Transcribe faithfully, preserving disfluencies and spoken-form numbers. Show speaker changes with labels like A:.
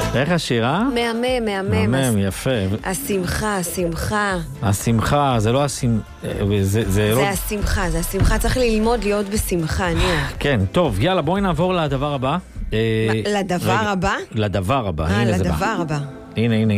A: איך השירה?
B: מהמם, מהמם.
A: מהמם, יפה.
B: השמחה, השמחה.
A: השמחה, זה לא השמחה, זה, זה לא...
B: זה השמחה, זה השמחה. צריך ללמוד להיות בשמחה, ניר.
A: כן, טוב, יאללה, בואי נעבור לדבר הבא.
B: לדבר הבא?
A: לדבר הבא,
B: אה, לדבר הבא.
A: הנה, הנה.